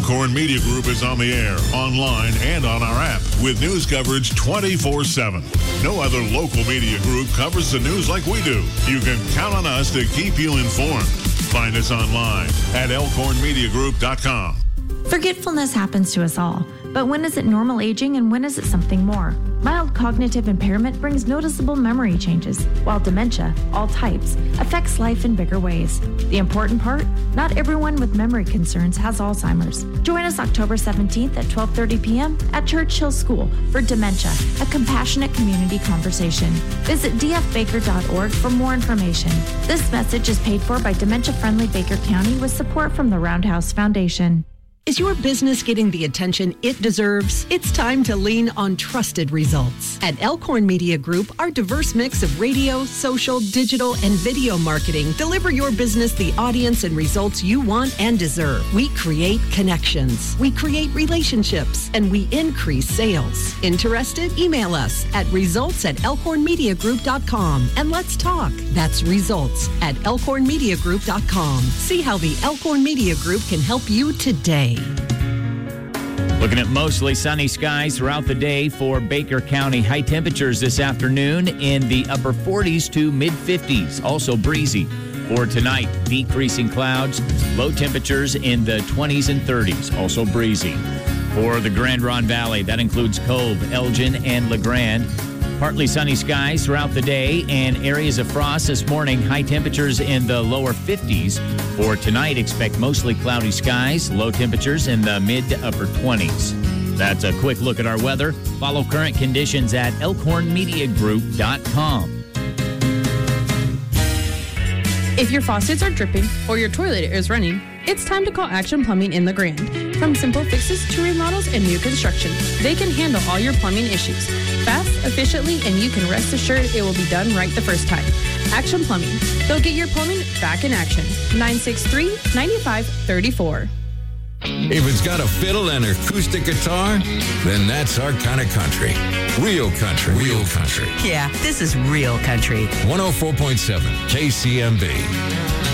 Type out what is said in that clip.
Elkhorn Media Group is on the air, online, and on our app with news coverage 24/7. No other local media group covers the news like we do. You can count on us to keep you informed. Find us online at elkhornmediagroup.com. Forgetfulness happens to us all, but when is it normal aging and when is it something more? Mild cognitive impairment brings noticeable memory changes, while dementia, all types, affects life in bigger ways. The important part? Not everyone with memory concerns has Alzheimer's. Join us October 17th at 12:30 p.m. at Churchill School for Dementia, a compassionate community conversation. Visit dfbaker.org for more information. This message is paid for by Dementia Friendly Baker County with support from the Roundhouse Foundation. Is your business getting the attention it deserves? It's time to lean on trusted results. At Elkhorn Media Group, our diverse mix of radio, social, digital, and video marketing deliver your business the audience and results you want and deserve. We create connections, we create relationships, and we increase sales. Interested? Email us at results@elkhornmediagroup.com and let's talk. That's results@elkhornmediagroup.com. See how the Elkhorn Media Group can help you today. Looking at mostly sunny skies throughout the day for Baker County. High temperatures this afternoon in the upper 40s to mid-50s. Also breezy. For tonight, decreasing clouds. Low temperatures in the 20s and 30s. Also breezy. For the Grand Ronde Valley, that includes Cove, Elgin, and LeGrand. Partly sunny skies throughout the day and areas of frost this morning. High temperatures in the lower 50s. For tonight, expect mostly cloudy skies. Low temperatures in the mid to upper 20s. That's a quick look at our weather. Follow current conditions at elkhornmediagroup.com. If your faucets are dripping or your toilet is running, it's time to call Action Plumbing in LeGrand. From simple fixes to remodels and new construction, they can handle all your plumbing issues fast, efficiently, and you can rest assured it will be done right the first time. Action Plumbing. They'll get your plumbing back in action. 963-9534. If it's got a fiddle and acoustic guitar, then that's our kind of country. Real country. Real country. Yeah, this is real country. 104.7 KCMB.